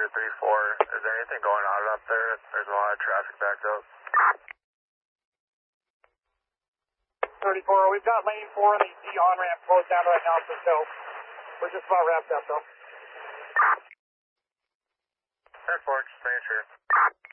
to 3-4. Is there anything going on up there? There's a lot of traffic backed up. 34, we've got lane 4 and the on-ramp closed down right now, so we're just about wrapped up, though. 10-4, just making sure.